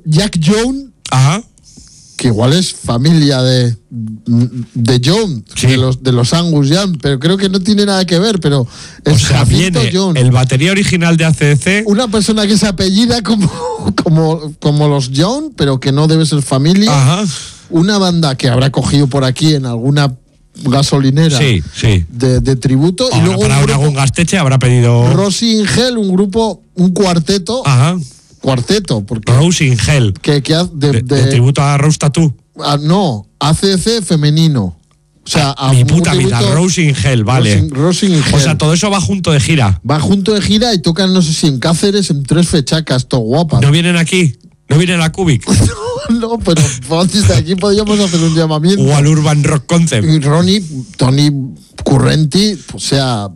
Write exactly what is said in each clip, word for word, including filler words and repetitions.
Jack Jones. Ajá. Que igual es familia de, de John, sí. de, los, de los Angus Young, pero creo que no tiene nada que ver, pero es o sea, Jacinto viene John. El batería original de A C D C. Una persona que se apellida como, como, como los Young, pero que no debe ser familia. Ajá. Una banda que habrá cogido por aquí en alguna gasolinera sí, sí. De, de tributo. Ahora, y luego para un grupo, un gasteche habrá pedido Rosy Hell, un grupo, un cuarteto. Ajá. Cuarteto, porque Rose in Hell. Que, que de, de, de, de tributo a Rose Tattoo. Ah, no, A C D C femenino. O sea, ah, a mi puta vida, Rose in Hell, vale. Rose in Hell. O sea, todo eso va junto de gira. Va junto de gira y tocan, no sé si en Cáceres, en tres fechacas, todo guapas. ¿No vienen aquí? ¿No vienen a Cubic? no, no, pero desde aquí podríamos hacer un llamamiento. O al Urban Rock Concept. Y Ronnie, Tony Currenti, o sea,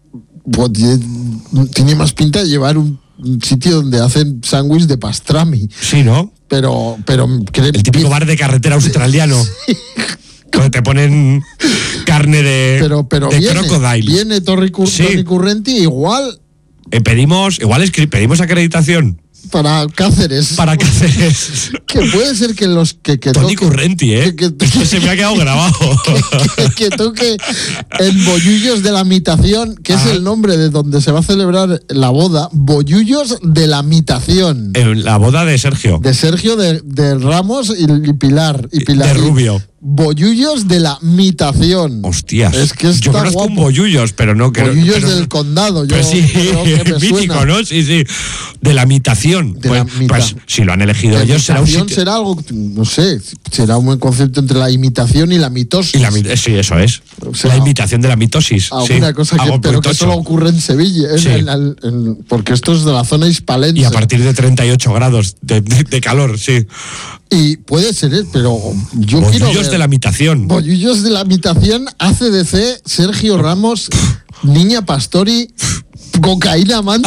tiene más pinta de llevar un un sitio donde hacen sándwich de pastrami. Sí, ¿no? Pero, pero el típico bar de carretera australiano. Sí. Donde te ponen carne de, pero, pero de viene, crocodile. Viene Tony, Cur sí. Tony Currenti, igual. Eh, pedimos, igual es que pedimos acreditación. Para Cáceres. Para Cáceres. Que puede ser que los que, que Tony toque, Currenti, ¿eh? Que, que, que se me ha quedado grabado. Que, que, que toque en Bollullos de la Mitación, que Ajá. es el nombre de donde se va a celebrar la boda. Bollullos de la Mitación. En la boda de Sergio. De Sergio, de, de Ramos y, y Pilar. Y Pilar. De Rubio. Bollullos de la Mitación. Hostias. Es que está yo conozco guapo. un Bollullos, pero no creo. Bollullos pero, del condado. Yo pero sí, creo que me mítico, suena. ¿no? Sí, sí. De la Mitación. De pues, la mita. pues si lo han elegido la ellos, será un sitio. será algo, no sé, será un buen concepto entre la imitación y la mitosis. Y la, sí, eso es. O sea, la imitación de la mitosis. Alguna sí. cosa que, pero que solo ocurre en Sevilla, en, sí. en, en, en, porque esto es de la zona hispalense. Y a partir de treinta y ocho grados de, de, de calor, sí. Y puede ser, ¿eh? Pero yo Bollullos quiero ver, de la Mitación. Bollullos de la Mitación, A C D C, Sergio Ramos, Niña Pastori, Cocaína Manta.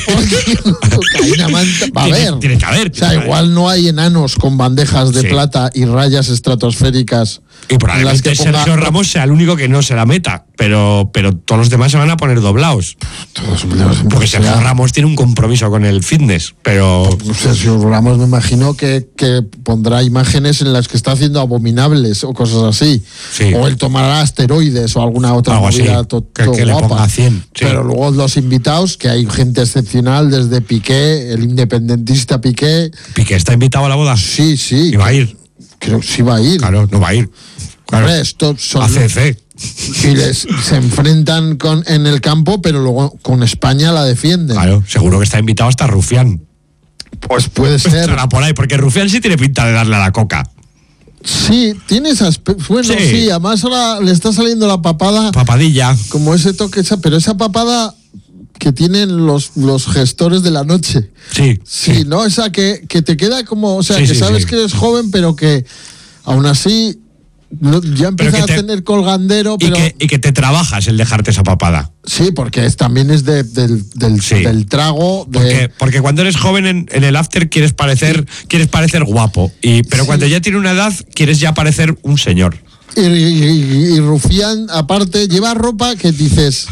Cocaína Manta. Va a tiene, ver. Tiene que haber. O sea, igual no hay enanos con bandejas de sí. plata y rayas estratosféricas. Y probablemente las que Sergio ponga... Ramos sea el único que no se la meta, pero, pero todos los demás se van a poner doblados. Todos doblados. Porque Sergio Ramos tiene un compromiso con el fitness, pero... Sergio Ramos me imagino que, que pondrá imágenes en las que está haciendo abominables o cosas así. Sí. O él tomará asteroides o alguna otra Algo movida así, to, que, to que guapa. le ponga cien. Sí. Pero luego los invitados, que hay gente excepcional, desde Piqué, el independentista Piqué. ¿Piqué está invitado a la boda? Sí, sí. ¿Y va a ir? Creo que sí va a ir. Claro, no va a ir. Claro. Hombre, estos son... A C D C. Y les, se enfrentan con, en el campo, pero luego con España la defienden. Claro, seguro que está invitado hasta Rufián. Pues puede ser. Estará por ahí, porque Rufián sí tiene pinta de darle a la coca. Sí, tiene esas... Bueno, sí. sí, además ahora le está saliendo la papada... Papadilla. Como ese toque, esa, pero esa papada que tienen los, los gestores de la noche. Sí. Sí, sí. ¿no? Esa que, que te queda como... O sea, sí, que sí, sabes sí. que eres joven, pero que aún así... No, ya empieza a te, tener colgandero, pero... Y que, y que te trabajas el dejarte esa papada. Sí, porque es, también es de, del, del, sí. del trago. De... Porque, porque cuando eres joven en, en el after quieres parecer sí. quieres parecer guapo. Y, pero sí. cuando ya tiene una edad quieres ya parecer un señor. Y, y, y, y Rufián, aparte, lleva ropa que dices...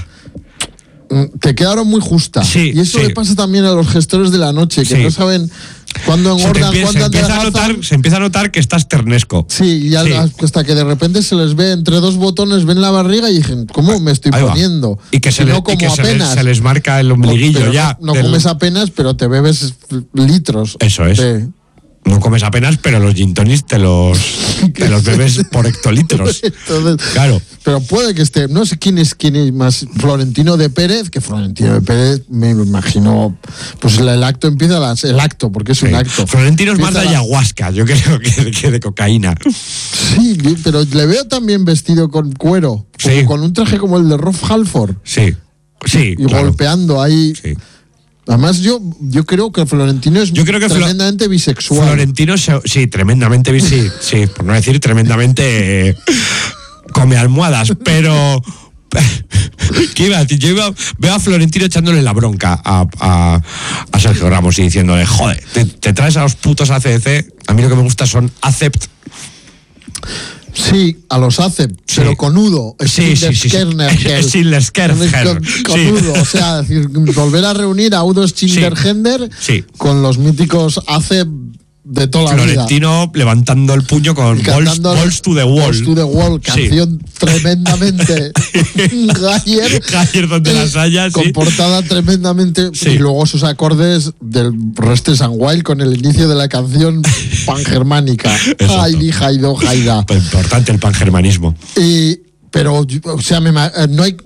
Te quedaron muy justas. Sí, y eso sí. le pasa también a los gestores de la noche, que sí. no saben... Cuando engordan, se, cuando se, empieza a notar, se empieza a notar que estás ternesco. Sí, y sí. hasta que de repente se les ve entre dos botones, ven la barriga y dicen, ¿cómo me estoy poniendo? Y que, se, le, no como y que apenas. Se, les, se les marca el ombliguillo no, ya. No, no del... comes apenas, pero te bebes litros. Eso es. De... No comes apenas, pero los gin tonics te los, te los bebes por hectolitros. Entonces, claro. Pero puede que esté, no sé quién es quién es más, Florentino de Pérez, que Florentino de Pérez, me imagino, pues el, el acto empieza, las, el acto, porque es sí. un acto. Florentino es más de ayahuasca, yo creo que, que de cocaína. Sí, pero le veo también vestido con cuero, sí. con un traje como el de Rolf Halford. Sí, sí. Y claro. golpeando ahí. Sí. Además, yo, yo creo que Florentino es yo creo que tremendamente Flo- bisexual. Florentino, sí, tremendamente bisexual. Sí, sí, por no decir tremendamente eh, come almohadas, pero... ¿Qué iba a decir? Yo iba, veo a Florentino echándole la bronca a, a, a Sergio Ramos y diciéndole, joder, te, te traes a los putos A C D C, a mí lo que me gusta son Acept. Sí, a los Acept, sí. pero con nudo. Sí, sí, sí. Schindler-Skerner. Con, con sí. nudo, o sea, decir, volver a reunir a Udo Schindler-Hender sí. sí. con los míticos Acept de toda la Florentino vida. levantando el puño con Balls, Balls to the Wall. Balls to the Wall, canción sí. tremendamente Gayer. Gayer donde las haya, con sí. portada tremendamente. Sí. Y luego esos acordes del Restes and Wild con el inicio de la canción pangermánica. Haidi, Haido, Haida. Importante el pangermanismo. Y. Pero, o sea, me, no hay.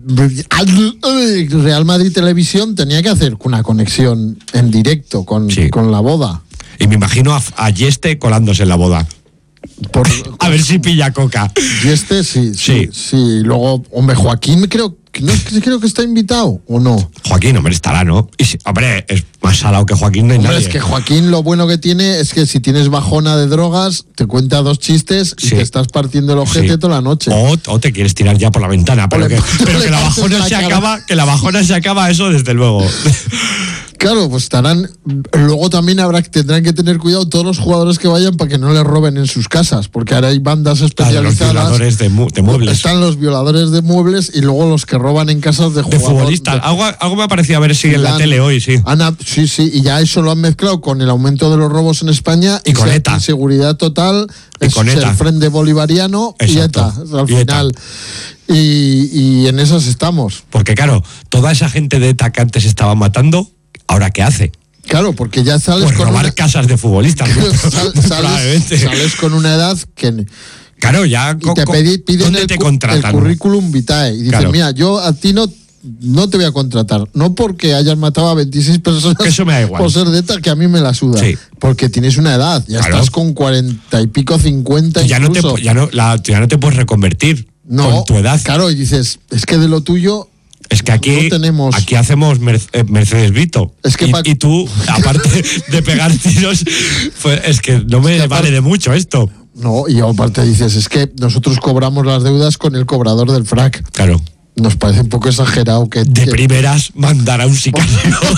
Real Madrid Televisión tenía que hacer una conexión en directo con, sí. con la boda. Y me imagino a, a Yeste colándose en la boda. Por, a ver si pilla coca. Yeste, sí, sí, sí. sí. Luego, hombre, Joaquín, creo, no, creo que está invitado, ¿o no? Joaquín, hombre, estará, ¿no? Y si, hombre, es más salado que Joaquín, no hay hombre, nadie. Es que Joaquín lo bueno que tiene es que si tienes bajona de drogas, te cuenta dos chistes y sí. te estás partiendo el ojete sí. toda la noche. O, o te quieres tirar ya por la ventana, pero, le, que, pero que la bajona la se cara. acaba, que la bajona se acaba, eso desde luego. Claro, pues estarán. Luego también habrá que tendrán que tener cuidado todos los jugadores que vayan para que no les roben en sus casas, porque ahora hay bandas especializadas. Ah, los violadores de, mu de muebles. Están los violadores de muebles y luego los que roban en casas de, de futbolistas. Algo, algo me ha parecido a ver si en la tele hoy, sí. Ana, sí, sí, y ya eso lo han mezclado con el aumento de los robos en España y, y con ETA. Inseguridad total, y es con ETA. El Frente Bolivariano. Exacto. Y ETA, al y final. ETA. Y, y en esas estamos. Porque claro, toda esa gente de ETA que antes estaban matando, ¿ahora qué hace? Claro, porque ya sales pues con robar una... casas de futbolistas. Sal, sales, sales con una edad que... Claro, ya... Y te pedí, piden ¿dónde el, te contratan? el currículum vitae. Y dices, claro. mira, yo a ti no, no te voy a contratar. No porque hayas matado a veintiséis personas que eso me da igual. por ser de ETA, que a mí me la suda. Sí. Porque tienes una edad. Ya claro. estás con cuarenta y pico, cincuenta ya incluso. No te, ya, no, la, ya no te puedes reconvertir no, con tu edad. Claro, y dices, es que de lo tuyo... Es que aquí, no tenemos... aquí hacemos Mercedes Vito. Es que y, pa... y tú, aparte de pegar tiros, pues es que no me es que vale aparte... de mucho esto. No, y aparte dices, es que nosotros cobramos las deudas con el cobrador del frac. Claro. Nos parece un poco exagerado que... De que... primeras mandar a un sicario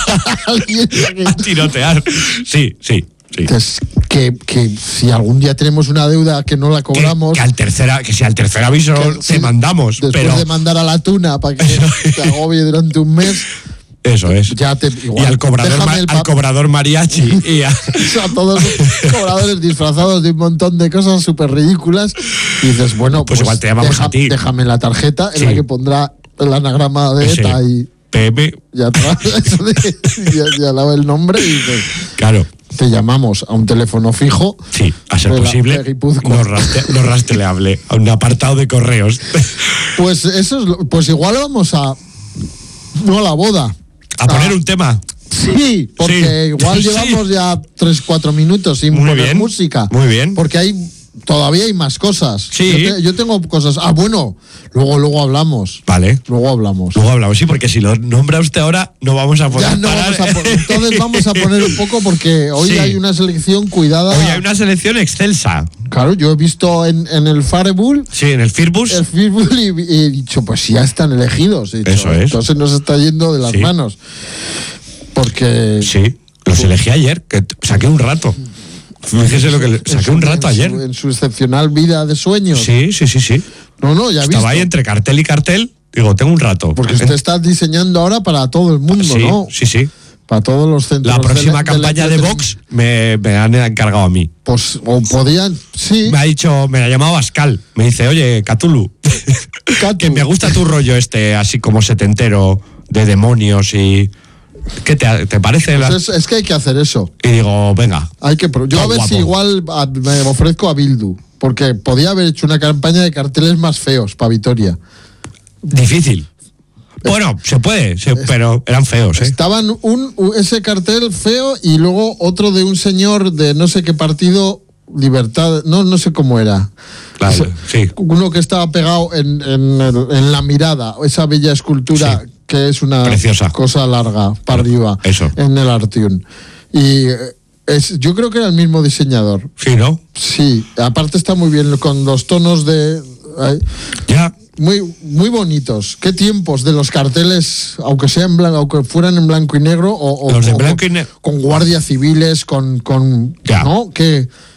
a tirotear. Sí, sí. Sí. Entonces, que, que si algún día tenemos una deuda que no la cobramos... Que, que, al tercera, que si al tercer aviso que, te sí, mandamos. Después pero... de mandar a la tuna para que te agobie durante un mes... Eso es. Ya te, igual, y al cobrador, ma al cobrador mariachi. Y a... a todos los cobradores disfrazados de un montón de cosas súper ridículas. Y dices, bueno, pues, pues igual te llamamos deja, a ti. Déjame la tarjeta en sí. la que pondrá el anagrama de Ese. ETA y... P M. Ya, ya, ya daba el nombre y dices... Claro. Te llamamos a un teléfono fijo. Sí, a ser posible, no, rastre, no rastreable, a un apartado de correos. Pues eso es lo, pues igual vamos a... No a la boda. ¿A poner a, un tema? Sí, porque sí. igual llevamos sí. ya tres, cuatro minutos sin muy poner bien, música. Muy bien. Porque hay... Todavía hay más cosas. Sí. Yo, te, yo tengo cosas. Ah, bueno. Luego, luego hablamos. Vale. Luego hablamos. Luego hablamos, sí, porque si lo nombra usted ahora, no vamos a poder. Ya no parar. vamos a poner. Entonces vamos a poner un poco porque hoy sí. hay una selección cuidada. Hoy hay una selección excelsa. Claro, yo he visto en, en el Firebull. Sí, en el Firbus. El Firbus y, y he dicho, pues ya están elegidos. He dicho, eso es. Entonces nos está yendo de las sí. manos. Porque. Sí, los elegí ayer, que saqué un rato. Fíjese lo que le saqué un rato en ayer. Su, en su excepcional vida de sueños. Sí, sí, sí, sí. No, no, ya Estaba visto. ahí entre cartel y cartel. Digo, tengo un rato. Porque usted está diseñando ahora para todo el mundo, sí, ¿no? Sí, sí. Para todos los centros. La próxima de, campaña de, de Vox me, me han encargado a mí. Pues, o podían, sí. Me ha dicho, me ha llamado Pascal. Me dice, oye, Cthulhu, que me gusta tu rollo este, así como setentero, de demonios y... ¿Qué te, te parece? Pues la... es, es que hay que hacer eso. Y digo, venga. Hay que pro... Yo a ver guapo. si igual a, me ofrezco a Bildu. Porque podía haber hecho una campaña de carteles más feos para Vitoria. Difícil. Bueno, se puede, se, pero eran feos, ¿eh? Estaban un, un ese cartel feo y luego otro de un señor de no sé qué partido, Libertad, no no sé cómo era. Claro, ese, sí. Uno que estaba pegado en, en, el, en la mirada, esa bella escultura sí. que es una preciosa cosa larga para arriba, eso. En el Artium. Y es, yo creo que era el mismo diseñador. Sí, ¿no? Sí, aparte está muy bien con los tonos de... Ay, ya. Muy, muy bonitos. Qué tiempos de los carteles, aunque sean blanco, aunque fueran en blanco y negro, o, los de o blanco y negro con guardias civiles, con, con ya. ¿no? Que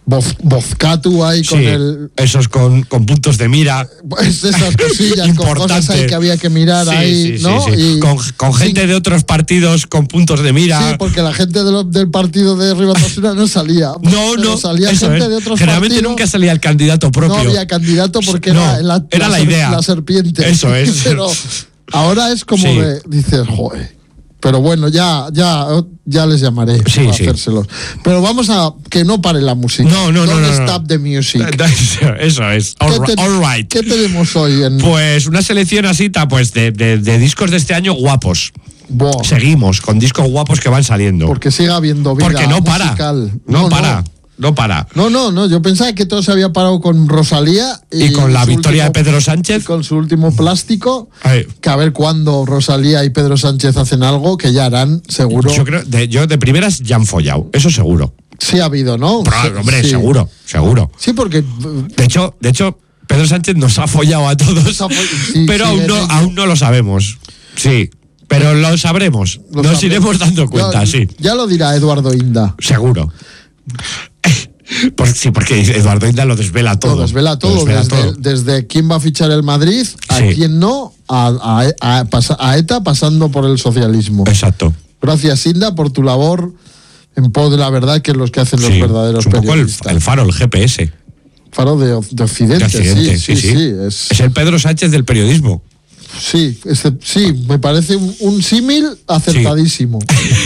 Voz, Vozcatu ahí con Sí, el... esos con, con puntos de mira. Pues esas cosillas, con cosas ahí que había que mirar Sí, ahí, sí, ¿no? sí, sí. Y con con gente sin- de otros partidos con puntos de mira. Sí, porque la gente de lo- del partido de Ribatasuna no salía. No, pero no. salía eso gente es. de otros Generalmente partidos. nunca salía el candidato propio. No había candidato porque No, era, la, era la ser- idea. la serpiente. Eso es. Pero ahora es como Sí. de, dices, joder. Pero bueno, ya, ya, ya les llamaré Sí, para sí. hacérselos. Pero vamos a que no pare la música. No, no, no, Don't no, no. stop the music. Eso es. All, ¿Qué, te- all right. ¿Qué tenemos hoy en Pues una selección así, ta, pues de, de, de discos de este año guapos. Buah, Seguimos con discos guapos que van saliendo. porque siga habiendo vida Porque no para. musical. No, para. No para. No, no, no. Yo pensaba que todo se había parado con Rosalía y, Y con la su victoria de último- Pedro y Sánchez. con su último plástico. Ay, Que a ver cuándo Rosalía y Pedro Sánchez hacen algo, que ya harán, seguro. yo creo, de, yo de primeras ya han follado. Eso seguro. Sí ha habido, ¿no? Pero, Sí, hombre, sí. seguro, seguro. Sí, porque De hecho, de hecho, Pedro Sánchez nos ha follado a todos, Nos ha fo- sí, pero sí, aún, en no, ello. aún no lo sabemos. Sí, pero lo sabremos. lo Nos sabremos. iremos dando cuenta, Ya- sí. Ya lo dirá Eduardo Inda. Seguro. Pues sí, porque Eduardo Inda lo desvela todo. Lo desvela todo, Lo desvela desde, todo. desde quién va a fichar el Madrid, a Sí. quién no, a, a- a pasa- a ETA pasando por el socialismo. Exacto. Gracias, Inda, por tu labor en pos de la verdad, que es los que hacen los Sí, verdaderos es un poco el, periodistas. el faro, el G P S. Faro de, de Occidente, De Occidente, sí, sí, sí. es, Es el Pedro Sánchez del periodismo. sí, este- sí, me parece un, un símil acertadísimo.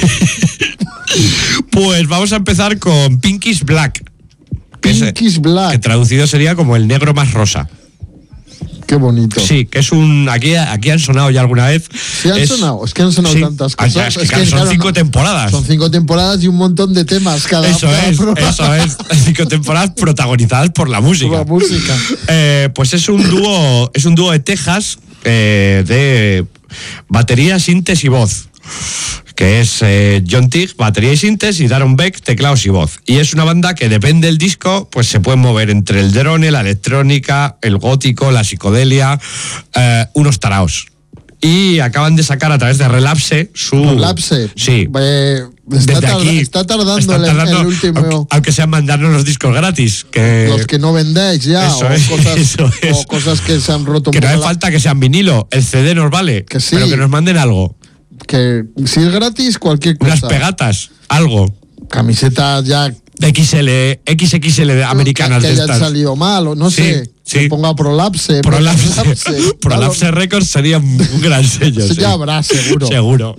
Pues vamos a empezar con Pinkish Black. que es- Pinkish Black, Que traducido sería como el negro más rosa. qué bonito. Sí, que es un. Aquí, aquí han sonado ya alguna vez. Sí, han Es- sonado, es que han sonado sí. tantas Ah, cosas. ya, es que, Es claro, que, son claro, cinco no- temporadas. Son cinco temporadas y un montón de temas cada, Eso cada es, programa. eso es. Cinco temporadas protagonizadas por la música. La música. Eh, pues es un dúo, es un dúo de Texas eh, de batería, sintes y voz. Que es eh, John Tigg, batería y sintes, y Daron Beck, teclados y voz. Y es una banda que depende del disco, pues se puede mover entre el drone, la electrónica, el gótico, la psicodelia, eh, unos taraos. Y acaban de sacar a través de Relapse su... Relapse. Sí. Eh, está, Desde tarda- aquí. está tardando, está el, tardando, el último. Aunque, aunque sean mandarnos los discos gratis. Que, Los que no vendéis ya, Eso o, es, cosas, eso es. o cosas que se han roto. que un no poco hace la- falta que sean vinilo. El C D nos vale. Que sí. Pero que nos manden algo. Que si es gratis, cualquier cosa. Unas pegatas. Algo. Camisetas ya De X L, X X L de americanas que, que de hayan estas. salido mal, o no Sí, sé. sí. Que ponga Prolapse. Prolapse, Prolapse, Prolapse Records sería un un gran sello. Eso sí. ya habrá, seguro. Seguro.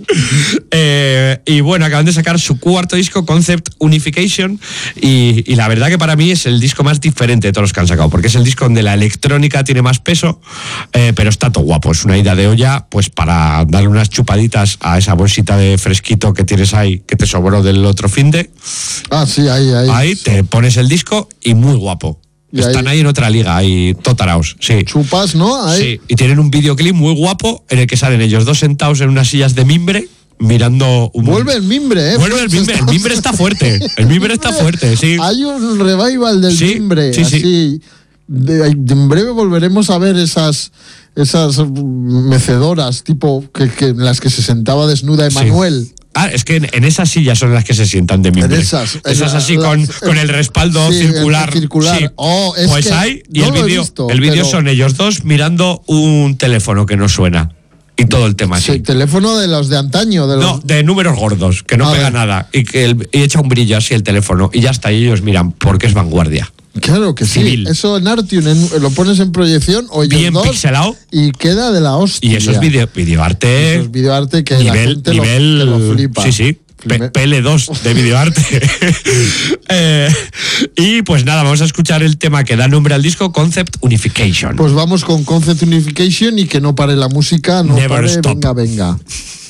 Eh, y bueno, acaban de sacar su cuarto disco, Concept Unification, y, y la verdad que para mí es el disco más diferente de todos los que han sacado, porque es el disco donde la electrónica tiene más peso, eh, pero está todo guapo. Es una ida de olla, pues para darle unas chupaditas a esa bolsita de fresquito que tienes ahí, que te sobró del otro finde. Ah, sí, ahí, ahí. Ahí te pones el disco y muy guapo. Y Están ahí- ahí en otra liga, ahí totaraos, sí. Chupas, ¿no? Ahí. Sí, y tienen un videoclip muy guapo en el que salen ellos dos sentados en unas sillas de mimbre mirando un... Vuelve el mimbre, ¿eh? Vuelve el mimbre, el mimbre está fuerte, el mimbre está fuerte, sí. Hay un revival del Sí, mimbre. sí, sí. así. De- en breve volveremos a ver esas esas mecedoras tipo que, que en las que se sentaba desnuda Sí. Emanuel. Ah, es que en, en esas sillas son las que se sientan de mimbre. En esas, en Esas la- así las- con, con el respaldo sí, circular. el circular. Sí. Oh, es pues que hay, y no el lo he vídeo visto, el vídeo pero- son ellos dos mirando un teléfono que no suena. Y todo el tema Sí, así. teléfono de los de antaño, de los No, de números gordos, que no A pega ver. nada. Y que el- y echa un brillo así el teléfono. Y ya está, y ellos miran, porque es vanguardia. Claro que sí. Civil. Eso en Artium en- lo pones en proyección o ellos Bien dos pixelado. y queda de la hostia. Y eso es video, videoarte. Eso es videoarte que la nivel, gente nivel, lo, que lo flipa. Sí, sí. P- Flime- P L dos de videoarte. Eh, y pues nada, vamos a escuchar el tema que da nombre al disco, Concept Unification. Pues vamos con Concept Unification y que no pare la música, no Never pare, stop. venga, venga.